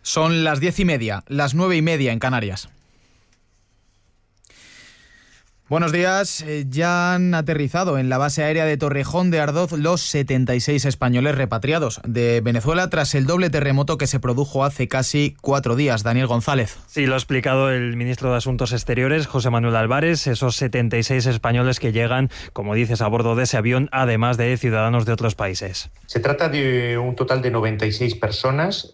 Son las 10:30, las 9:30 en Canarias. Buenos días. Ya han aterrizado en la base aérea de Torrejón de Ardoz los 76 españoles repatriados de Venezuela tras el doble terremoto que se produjo hace casi 4 días. Daniel González. Sí, lo ha explicado el ministro de Asuntos Exteriores, José Manuel Álvarez. Esos 76 españoles que llegan, como dices, a bordo de ese avión, además de ciudadanos de otros países. Se trata de un total de 96 personas,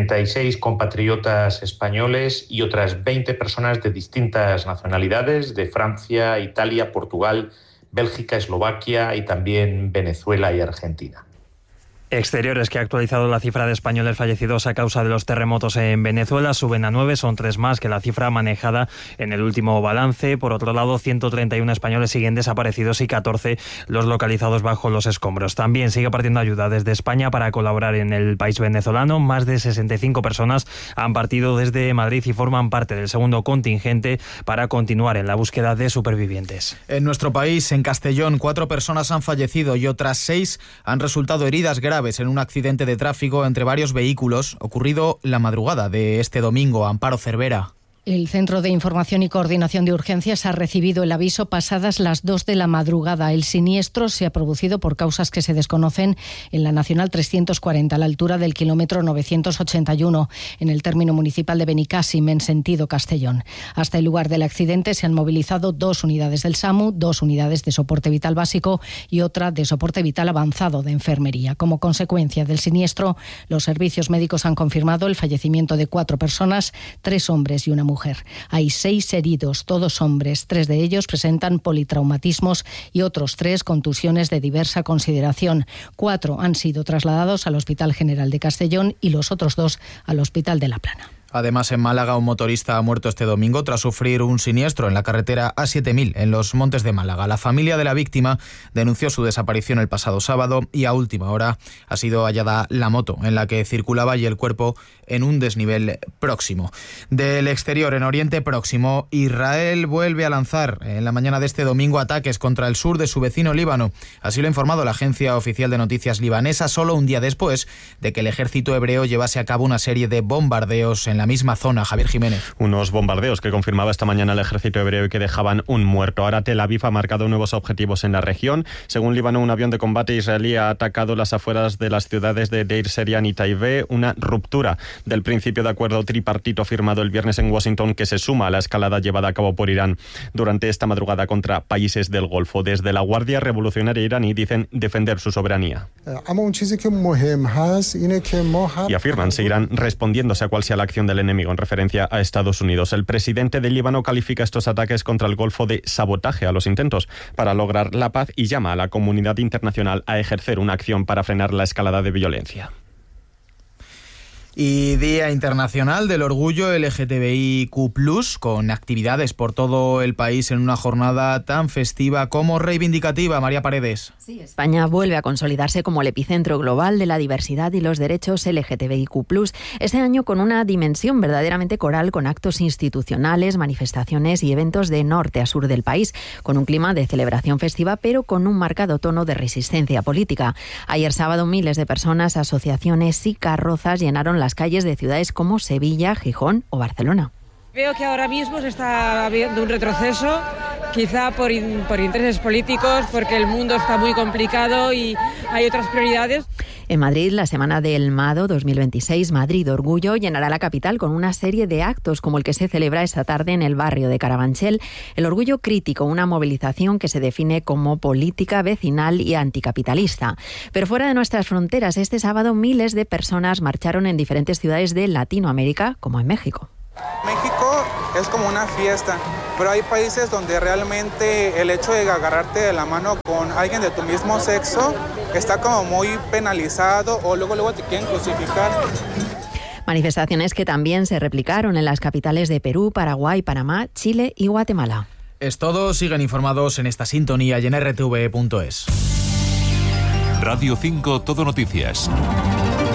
76 compatriotas españoles y otras 20 personas de distintas nacionalidades, de Francia, Italia, Portugal, Bélgica, Eslovaquia y también Venezuela y Argentina. Exteriores, que ha actualizado la cifra de españoles fallecidos a causa de los terremotos en Venezuela, suben a 9, son 3 más que la cifra manejada en el último balance. Por otro lado, 131 españoles siguen desaparecidos y 14 los localizados bajo los escombros. También sigue partiendo ayuda desde España para colaborar en el país venezolano. Más de 65 personas han partido desde Madrid y forman parte del segundo contingente para continuar en la búsqueda de supervivientes. En nuestro país, en Castellón, 4 personas han fallecido y otras 6 han resultado heridas graves en un accidente de tráfico entre varios vehículos ocurrido la madrugada de este domingo. Amparo Cervera. El Centro de Información y Coordinación de Urgencias ha recibido el aviso pasadas las 2 de la madrugada. El siniestro se ha producido por causas que se desconocen en la Nacional 340, a la altura del kilómetro 981, en el término municipal de Benicàssim, en sentido Castellón. Hasta el lugar del accidente se han movilizado 2 unidades del SAMU, 2 unidades de soporte vital básico y otra de soporte vital avanzado de enfermería. Como consecuencia del siniestro, los servicios médicos han confirmado el fallecimiento de 4 personas, 3 hombres y una mujer. Hay 6 heridos, todos hombres. 3 de ellos presentan politraumatismos y otros 3 contusiones de diversa consideración. 4 han sido trasladados al Hospital General de Castellón y los otros 2 al Hospital de La Plana. Además, en Málaga, un motorista ha muerto este domingo tras sufrir un siniestro en la carretera A7000, en los Montes de Málaga. La familia de la víctima denunció su desaparición el pasado sábado y a última hora ha sido hallada la moto en la que circulaba y el cuerpo en un desnivel próximo. Del exterior, en Oriente Próximo, Israel vuelve a lanzar en la mañana de este domingo ataques contra el sur de su vecino Líbano. Así lo ha informado la agencia oficial de noticias libanesa, solo un día después de que el ejército hebreo llevase a cabo una serie de bombardeos en la misma zona. Javier Jiménez. Unos bombardeos que confirmaba esta mañana el ejército hebreo y que dejaban un muerto. Ahora Tel Aviv ha marcado nuevos objetivos en la región. Según Líbano, un avión de combate israelí ha atacado las afueras de las ciudades de Deir Serian y Taibé, una ruptura del principio de acuerdo tripartito firmado el viernes en Washington que se suma a la escalada llevada a cabo por Irán durante esta madrugada contra países del Golfo. Desde la Guardia Revolucionaria iraní dicen defender su soberanía. Y afirman seguirán respondiéndose a cual sea la acción del enemigo en referencia a Estados Unidos. El presidente de Líbano califica estos ataques contra el Golfo de sabotaje a los intentos para lograr la paz y llama a la comunidad internacional a ejercer una acción para frenar la escalada de violencia. Y Día Internacional del Orgullo LGTBIQ+, con actividades por todo el país en una jornada tan festiva como reivindicativa. María Paredes. Sí, España vuelve a consolidarse como el epicentro global de la diversidad y los derechos LGTBIQ+, este año con una dimensión verdaderamente coral, con actos institucionales, manifestaciones y eventos de norte a sur del país, con un clima de celebración festiva, pero con un marcado tono de resistencia política. Ayer sábado, miles de personas, asociaciones y carrozas llenaron las calles de ciudades como Sevilla, Gijón o Barcelona. Veo que ahora mismo se está viendo un retroceso, quizá por intereses políticos, porque el mundo está muy complicado y hay otras prioridades. En Madrid, la Semana del Mado 2026, Madrid Orgullo, llenará la capital con una serie de actos como el que se celebra esta tarde en el barrio de Carabanchel. El Orgullo Crítico, una movilización que se define como política, vecinal y anticapitalista. Pero fuera de nuestras fronteras, este sábado miles de personas marcharon en diferentes ciudades de Latinoamérica, como en México. México es como una fiesta, pero hay países donde realmente el hecho de agarrarte de la mano con alguien de tu mismo sexo está como muy penalizado o luego te quieren crucificar. Manifestaciones que también se replicaron en las capitales de Perú, Paraguay, Panamá, Chile y Guatemala. Es todo, siguen informados en esta sintonía y en rtv.es. Radio 5 Todo Noticias.